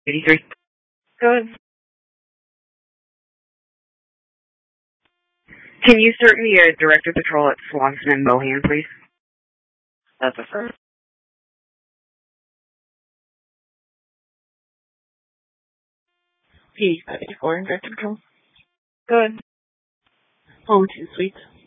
83. Good. Can you start me a Director Patrol at Swanson and Mohan, please? That's a first. P-84 in Director Patrol. Good. Home 2 Suites.